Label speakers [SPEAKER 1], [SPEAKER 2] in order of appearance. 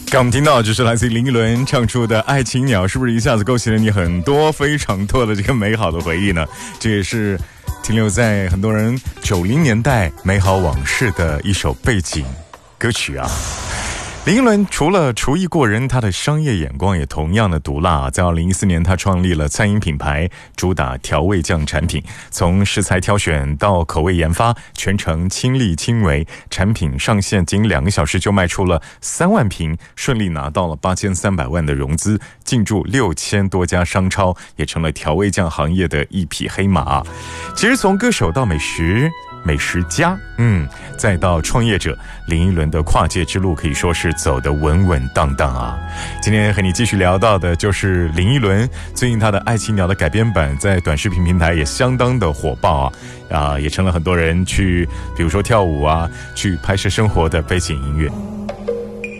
[SPEAKER 1] 刚我们听到就是来自于林忆莲唱出的《爱情鸟》，是不是一下子勾起了你很多非常多的这个美好的回忆呢？这也是停留在很多人90年代美好往事的一首背景歌曲啊。林忆莲除了厨艺过人，她的商业眼光也同样的毒辣。在2014年，她创立了餐饮品牌，主打调味酱产品，从食材挑选到口味研发，全程亲力亲为。产品上线仅2个小时就卖出了3万瓶，顺利拿到了8300万的融资，进驻6000多家商超，也成了调味酱行业的一匹黑马。其实从歌手到美食家，再到创业者，林忆莲的跨界之路可以说是走得稳稳当当啊。今天和你继续聊到的就是林忆莲，最近她的《爱情鸟》的改编版在短视频平台也相当的火爆啊，也成了很多人去比如说跳舞啊，去拍摄生活的背景音乐。